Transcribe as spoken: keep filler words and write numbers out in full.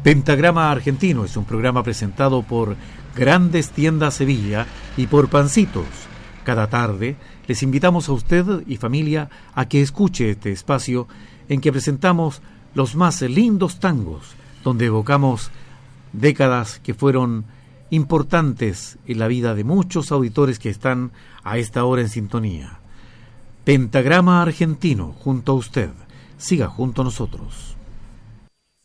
Pentagrama Argentino es un programa presentado por Grandes Tiendas Sevilla y por Pancitos. Cada tarde les invitamos a usted y familia a que escuche este espacio en que presentamos los más lindos tangos, donde evocamos décadas que fueron importantes en la vida de muchos auditores que están a esta hora en sintonía. Pentagrama Argentino, junto a usted. Siga junto a nosotros.